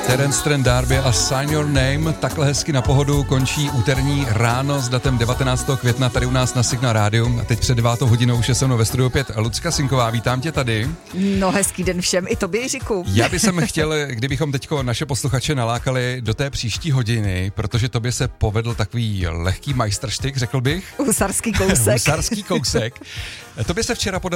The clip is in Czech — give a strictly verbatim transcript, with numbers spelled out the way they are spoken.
Terence Trent D'Arby a Sign Your Name. Takhle hezky na pohodu končí úterní ráno s datem devatenáctého května tady u nás na Signál Rádiu. A teď před devátou hodinou už je se mnou ve studiu opět Lucka Sinková. Vítám tě tady. No hezký den všem, i tobě, Jiříku. Já bych sem chtěl, kdybychom teďko naše posluchače nalákali do té příští hodiny, protože tobě se povedl takový lehký majstrštyk, řekl bych. Husarský kousek. Husarský kousek. Tobě se včera podařilo